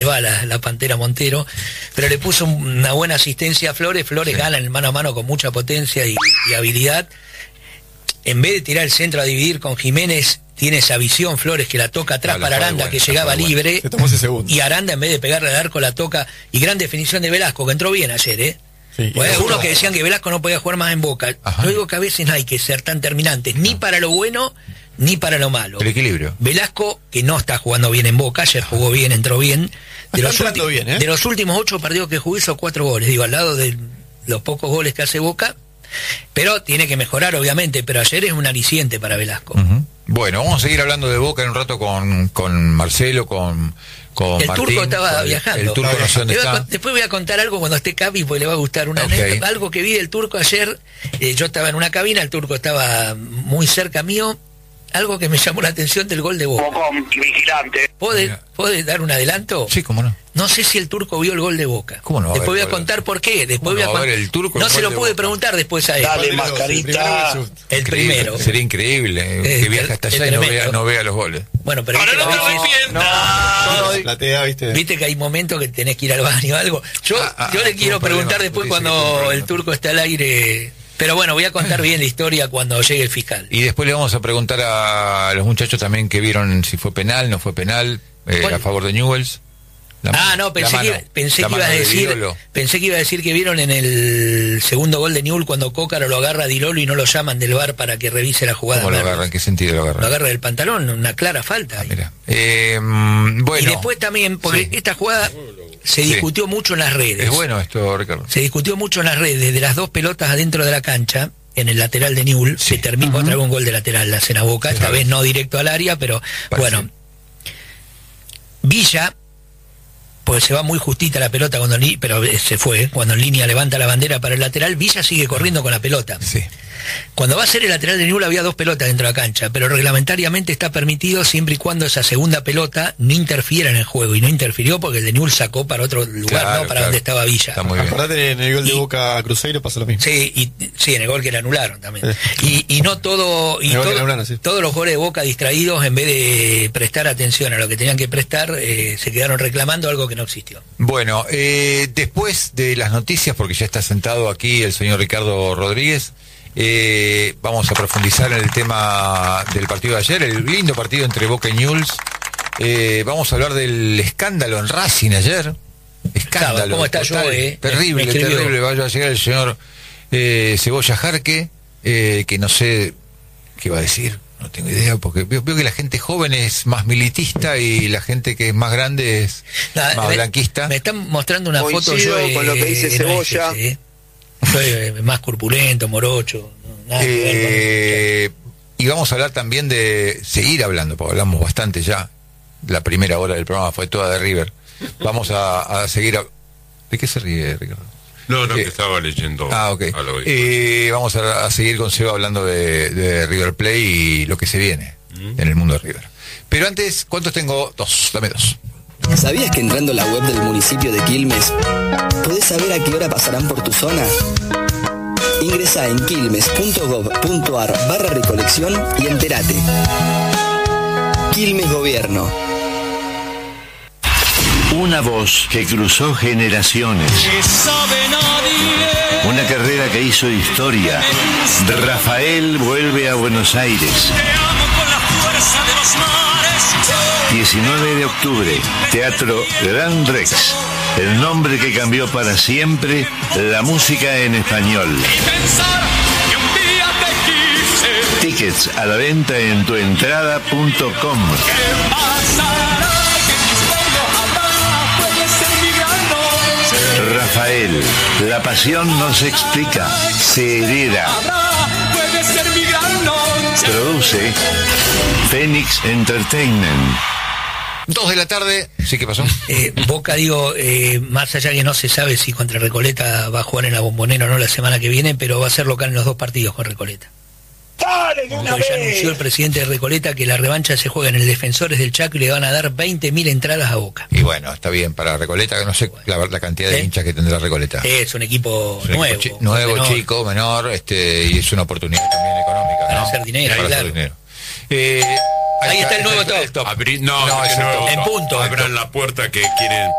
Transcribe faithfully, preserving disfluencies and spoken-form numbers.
va la, la Pantera Montero, pero le puso una buena asistencia a Flores. Flores sí. gana en el mano a mano con mucha potencia y, y habilidad. En vez de tirar el centro a dividir con Jiménez, tiene esa visión Flores que la toca atrás no, para Aranda, bueno, que llegaba libre, y Aranda en vez de pegarle al arco la toca, y gran definición de Velasco, que entró bien ayer, ¿eh? Sí, pues hay algunos que decían que Velasco no podía jugar más en Boca. Ajá. Yo digo que a veces no hay que ser tan terminantes, ni para lo bueno, ni para lo malo. El equilibrio. Velasco, que no está jugando bien en Boca, ayer jugó bien, entró bien. De los, ulti- bien, ¿eh? de los últimos ocho partidos que jugó hizo cuatro goles, digo, al lado de los pocos goles que hace Boca. Pero tiene que mejorar, obviamente, pero ayer es un aliciente para Velasco. Uh-huh. Bueno, vamos a seguir hablando de Boca en un rato con, con Marcelo, con, con el Martín. Turco estaba el, viajando. El Turco no sé dónde está. A, después voy a contar algo cuando esté Capi, porque le va a gustar una okay. anécdota. Algo que vi del Turco ayer. Eh, yo estaba en una cabina, el Turco estaba muy cerca mío. Algo que me llamó la atención del gol de Boca. Vigilante. ¿Puede, ¿Puede dar un adelanto? Sí, cómo no. No sé si el Turco vio el gol de Boca. ¿Cómo no? Después ver, voy a contar por qué. Después voy a, no a ver el Turco. No se lo pude Boca. preguntar después a él. Dale, mascarita. El, el primero. Sería increíble eh, que viaje hasta allá y no vea, no vea los goles. Bueno, pero Ahora no te arrepientas. La T A, ¿viste? Viste que hay momentos que tenés que ir al baño o algo. Yo, ah, ah, yo le quiero preguntar problema, después cuando el Turco está al aire. Pero bueno, voy a contar bien la historia cuando llegue el fiscal. Y después le vamos a preguntar a los muchachos también que vieron si fue penal, no fue penal, eh, a favor de Newell's. La ah, no, pensé mano, que, pensé que iba a decir de pensé que iba a decir que vieron en el segundo gol de Newell's cuando Cócaro lo agarra a Di Lolo y no lo llaman del V A R para que revise la jugada. ¿Cómo lo agarra? ¿En qué sentido lo agarra? Lo agarra del pantalón, una clara falta. Ah, mira. Eh, bueno. Y después también, porque sí. esta jugada se discutió sí. mucho en las redes. Es bueno esto, Ricardo. Se discutió mucho en las redes de las dos pelotas adentro de la cancha. En el lateral de Newell's, sí. se terminó uh-huh. otra vez un gol de lateral, la cena Boca, sí, esta vez no directo al área, pero Parece. bueno. Villa, pues se va muy justita la pelota, cuando pero se fue, cuando en línea levanta la bandera para el lateral, Villa sigue corriendo con la pelota. Sí. Cuando va a ser el lateral de Newell's había dos pelotas dentro de la cancha, pero reglamentariamente está permitido siempre y cuando esa segunda pelota no interfiera en el juego, y no interfirió porque el de Newell's sacó para otro lugar, claro, no para claro. donde estaba Villa. Está muy bien. Acordate, en el gol de y, Boca a Cruzeiro pasa lo mismo. Sí, y, sí, en el gol que le anularon también. y, y no todo, y todo anularon, sí. todos los goles de Boca distraídos, en vez de prestar atención a lo que tenían que prestar, eh, se quedaron reclamando algo que no existió. Bueno, eh, después de las noticias, porque ya está sentado aquí el señor Ricardo Rodríguez, Eh, vamos a profundizar en el tema del partido de ayer, el lindo partido entre Boca y Newell's. Eh, vamos a hablar del escándalo en Racing ayer. Escándalo. ¿Cómo está total, yo, eh? Terrible, me, me terrible. Vaya a llegar el señor eh, Cebolla Jarque, eh, que no sé qué va a decir. No tengo idea, porque veo, veo que la gente joven es más militista y la gente que es más grande es Nada, más me, blanquista. Me están mostrando una Coincido foto yo, con lo que dice eh, Cebolla. No es que, eh. Soy más corpulento, morocho. No, nada que ver con eh, y vamos a hablar también de seguir hablando, porque hablamos bastante ya. La primera hora del programa fue toda de River. Vamos a, a seguir. A... ¿De qué se ríe, Ricardo? No, no, eh, que estaba leyendo. Ah, ok. Eh, vamos a, a seguir con Seba hablando de, de River Plate y lo que se viene ¿Mm? en el mundo de River. Pero antes, ¿cuántos tengo? Dos, dame dos. ¿Sabías que entrando a la web del municipio de Quilmes podés saber a qué hora pasarán por tu zona? Ingresá en quilmes.gov.ar barra recolección y entérate. Quilmes Gobierno. Una voz que cruzó generaciones. Una carrera que hizo historia. Rafael vuelve a Buenos Aires. diecinueve de octubre, Teatro Gran Rex. El nombre que cambió para siempre la música en español. Tickets a la venta en tuentrada punto com. Rafael, la pasión no se explica, se hereda. Produce Phoenix Entertainment. Dos de la tarde, sí, ¿qué pasó? Eh, Boca, digo, eh, más allá que no se sabe si contra Recoleta va a jugar en la Bombonera o no la semana que viene, pero va a ser local en los dos partidos con Recoleta. ¡Dale, de una Porque ya vez! anunció el presidente de Recoleta que la revancha se juega en el Defensores del Chaco y le van a dar veinte mil entradas a Boca. Y bueno, está bien, para Recoleta, no sé la, la cantidad de ¿Eh? hinchas que tendrá Recoleta. Es un equipo es un nuevo. Equipo chi nuevo, menor. chico, menor, este, y es una oportunidad también económica. Para ¿no? hacer dinero, para claro. hacer dinero. Eh, Ahí está el nuevo top. Abrí, no, no, no, es no, top. En punto. Abran la puerta que quieren